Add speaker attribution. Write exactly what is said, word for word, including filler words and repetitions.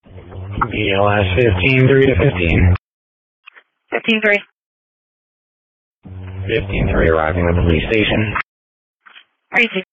Speaker 1: B L S fifteen three to fifteen.
Speaker 2: fifteen three.
Speaker 1: fifteen three arriving at the police station.
Speaker 2: Crazy.